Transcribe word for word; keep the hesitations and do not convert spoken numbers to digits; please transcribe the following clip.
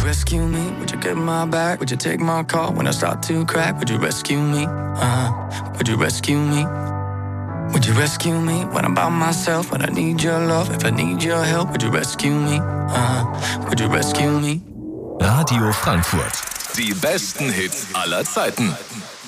rescue me? Would you get my back? Would you take my call when I start to crack? Would you rescue me? Uh-huh. Would you rescue me? Would you rescue me when I'm by myself? When I need your love, if I need your help, would you rescue me? Uh-huh. Would you rescue me? Radio Frankfurt. Die besten Hits aller Zeiten.